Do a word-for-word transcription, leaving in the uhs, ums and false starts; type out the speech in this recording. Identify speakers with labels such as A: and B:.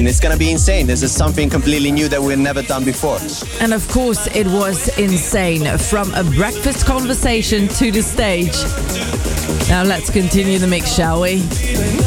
A: and it's gonna be insane. This is something completely new that we've never done before.
B: And of course it was insane, from a breakfast conversation to the stage. Now let's continue the mix, shall we?